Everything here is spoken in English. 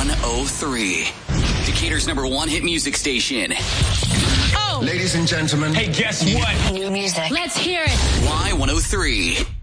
Y103. Decatur's #1 hit music station. Oh! Ladies and gentlemen. Hey, guess what? New music. Let's hear it. Y103.